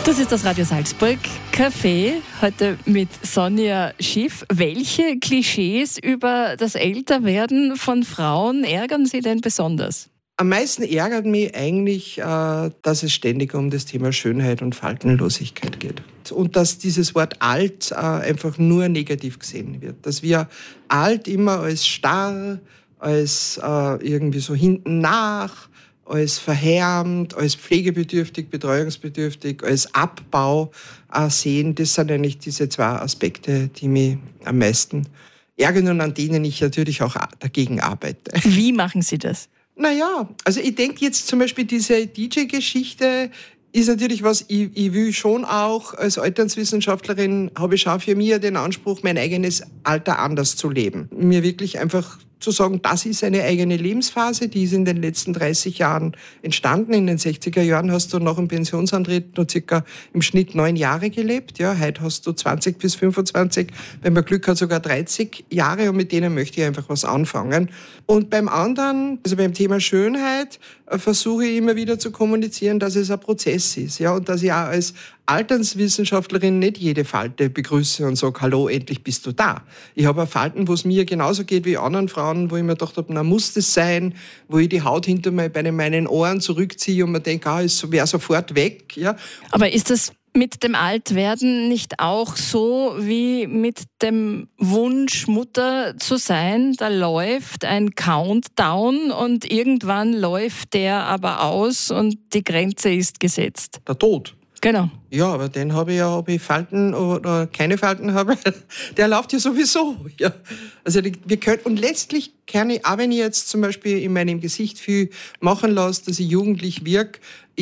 Das ist das Radio Salzburg Café, heute mit Sonja Schiff. Welche Klischees über das Älterwerden von Frauen ärgern Sie denn besonders? Am meisten ärgert mich eigentlich, dass es ständig um das Thema Schönheit und Faltenlosigkeit geht. Und dass dieses Wort alt einfach nur negativ gesehen wird. Dass wir alt immer als starr, als irgendwie so hinten nach, als verhärmt, als pflegebedürftig, betreuungsbedürftig, als Abbau sehen. Das sind eigentlich diese zwei Aspekte, die mich am meisten ärgern und an denen ich natürlich auch dagegen arbeite. Wie machen Sie das? Naja, also ich denke jetzt zum Beispiel diese DJ-Geschichte ist natürlich was, ich will schon auch als Alternswissenschaftlerin, habe ich auch für mich den Anspruch, mein eigenes Alter anders zu leben. Mir wirklich einfach zu sagen, das ist eine eigene Lebensphase, die ist in den letzten 30 Jahren entstanden. In den 60er Jahren hast du nach dem Pensionsantritt nur circa im Schnitt 9 Jahre gelebt. Ja, heute hast du 20 bis 25, wenn man Glück hat sogar 30 Jahre und mit denen möchte ich einfach was anfangen. Und beim anderen, also beim Thema Schönheit, versuche ich immer wieder zu kommunizieren, dass es ein Prozess ist, ja, und dass ich auch als Alternswissenschaftlerin nicht jede Falte begrüße und sage, hallo, endlich bist du da. Ich habe auch Falten, wo es mir genauso geht wie anderen Frauen, wo ich mir gedacht habe, na, muss das sein, wo ich die Haut hinter bei meinen Ohren zurückziehe und mir denke, es wäre sofort weg. Ja. Aber ist das mit dem Altwerden nicht auch so wie mit dem Wunsch, Mutter zu sein? Da läuft ein Countdown und irgendwann läuft der aber aus und die Grenze ist gesetzt. Der Tod. Genau. Ja, aber den habe ich ja, ob ich Falten oder keine Falten habe, der läuft ja sowieso. Ja. Also wir können, und letztlich kann ich, auch wenn ich jetzt zum Beispiel in meinem Gesicht viel machen lasse, dass ich jugendlich wirke,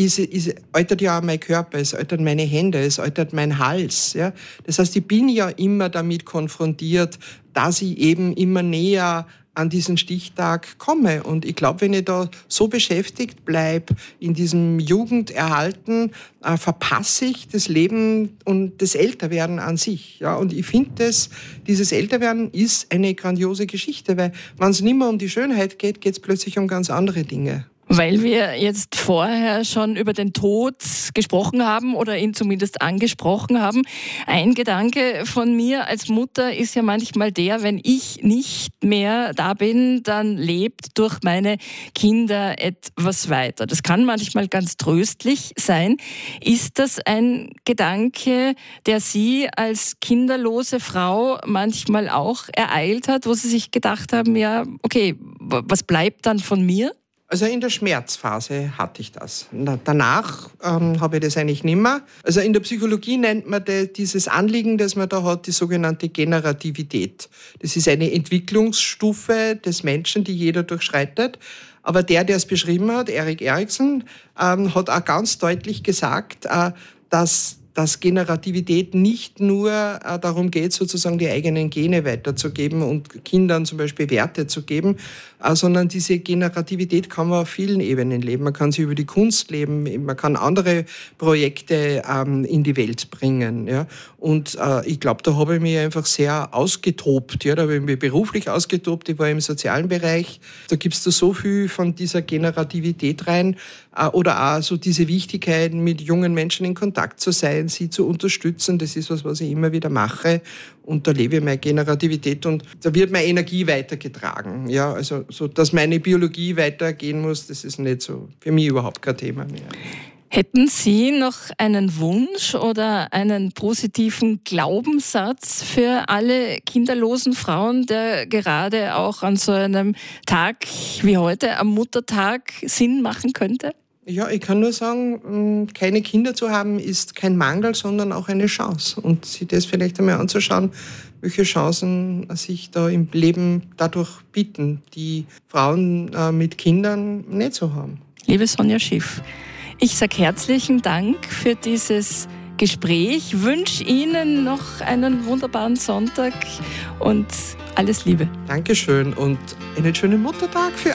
altert ja auch mein Körper, es altert meine Hände, es altert mein Hals. Ja. Das heißt, ich bin ja immer damit konfrontiert, dass ich eben immer näher an diesen Stichtag komme. Und ich glaube, wenn ich da so beschäftigt bleibe in diesem Jugenderhalten, verpasse ich das Leben und das Älterwerden an sich. Ja, und ich finde, dieses Älterwerden ist eine grandiose Geschichte, weil wenn es nicht mehr um die Schönheit geht, geht es plötzlich um ganz andere Dinge. Weil wir jetzt vorher schon über den Tod gesprochen haben oder ihn zumindest angesprochen haben. Ein Gedanke von mir als Mutter ist ja manchmal der, wenn ich nicht mehr da bin, dann lebt durch meine Kinder etwas weiter. Das kann manchmal ganz tröstlich sein. Ist das ein Gedanke, der Sie als kinderlose Frau manchmal auch ereilt hat, wo Sie sich gedacht haben, ja, okay, was bleibt dann von mir? Also in der Schmerzphase hatte ich das. Danach habe ich das eigentlich nicht mehr. Also in der Psychologie nennt man dieses Anliegen, das man da hat, die sogenannte Generativität. Das ist eine Entwicklungsstufe des Menschen, die jeder durchschreitet. Aber der es beschrieben hat, Erik Erikson, hat auch ganz deutlich gesagt, dass Generativität nicht nur darum geht, sozusagen die eigenen Gene weiterzugeben und Kindern zum Beispiel Werte zu geben, sondern diese Generativität kann man auf vielen Ebenen leben. Man kann sie über die Kunst leben, man kann andere Projekte in die Welt bringen. Ja. Und ich glaube, da habe ich mich einfach sehr ausgetobt. Ja. Da habe ich mich beruflich ausgetobt, ich war im sozialen Bereich. Da gibt es da so viel von dieser Generativität rein oder auch so diese Wichtigkeit, mit jungen Menschen in Kontakt zu sein, sie zu unterstützen. Das ist was ich immer wieder mache. Und da lebe ich meine Generativität und da wird meine Energie weitergetragen. Ja, also so, dass meine Biologie weitergehen muss, das ist nicht so, für mich überhaupt kein Thema mehr. Hätten Sie noch einen Wunsch oder einen positiven Glaubenssatz für alle kinderlosen Frauen, der gerade auch an so einem Tag wie heute, am Muttertag, Sinn machen könnte? Ja, ich kann nur sagen, keine Kinder zu haben ist kein Mangel, sondern auch eine Chance. Und sich das vielleicht einmal anzuschauen, welche Chancen sich da im Leben dadurch bieten, die Frauen mit Kindern nicht so haben. Liebe Sonja Schiff, ich sage herzlichen Dank für dieses Gespräch, wünsche Ihnen noch einen wunderbaren Sonntag und alles Liebe. Dankeschön und einen schönen Muttertag für